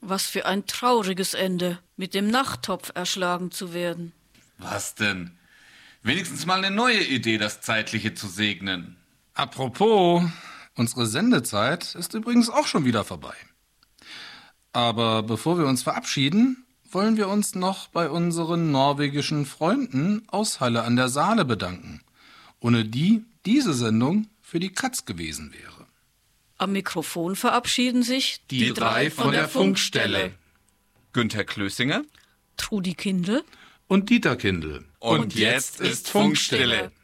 Was für ein trauriges Ende, mit dem Nachttopf erschlagen zu werden. Was denn? Wenigstens mal eine neue Idee, das Zeitliche zu segnen. Apropos, unsere Sendezeit ist übrigens auch schon wieder vorbei. Aber bevor wir uns verabschieden, wollen wir uns noch bei unseren norwegischen Freunden aus Halle an der Saale bedanken, ohne die diese Sendung für die Katz gewesen wäre. Am Mikrofon verabschieden sich Die drei von der Funkstelle. Günther Klößinger Trudi Kindl Und Dieter Kindl. und jetzt ist Funkstille.